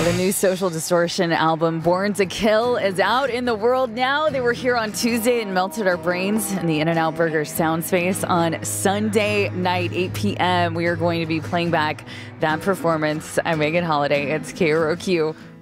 The new Social Distortion album, Born to Kill, is out in the world now. They were here on Tuesday and melted our brains in the In-N-Out Burger sound space on Sunday night, 8 p.m. We are going to be playing back that performance. I'm Megan Holiday. It's KROQ.